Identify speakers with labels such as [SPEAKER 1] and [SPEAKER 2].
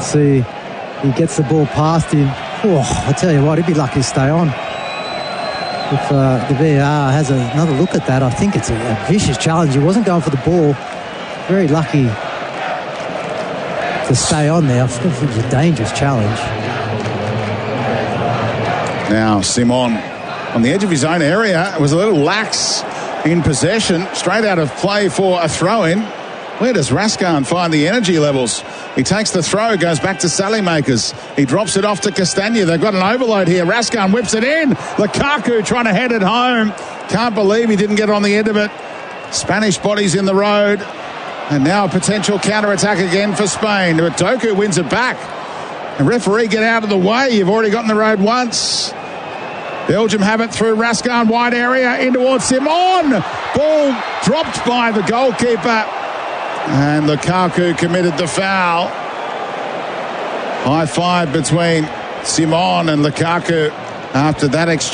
[SPEAKER 1] see he gets the ball past him. Oh, I tell you what, he'd be lucky to stay on. If the VAR has another look at that, I think it's a vicious challenge. He wasn't going for the ball. Very lucky to stay on there. I think it was a dangerous challenge.
[SPEAKER 2] Now, Simon on the edge of his own area was a little lax in possession. Straight out of play for a throw-in. Where does Raskan find the energy levels? He takes the throw, goes back to Sallymakers. He drops it off to Castagna. They've got an overload here. Raskan whips it in. Lukaku trying to head it home. Can't believe he didn't get on the end of it. Spanish bodies in the road. And now a potential counter-attack again for Spain. But Doku wins it back. The referee, get out of the way. You've already got in the road once. Belgium have it through Raskan, wide area, in towards Simon. Ball dropped by the goalkeeper. And Lukaku committed the foul. High five between Simon and Lukaku after that exchange.